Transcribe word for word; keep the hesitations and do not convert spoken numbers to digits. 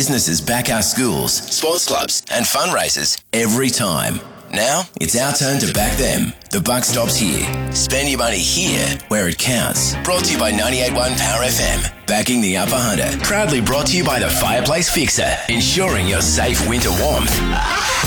businesses back our schools, sports clubs and fundraisers every time. Now, it's our turn to back them. The buck stops here. Spend your money here where it counts. Brought to you by ninety-eight point one Power F M. Backing the Upper Hunter. Proudly brought to you by the Fireplace Fixer. Ensuring your safe winter warmth.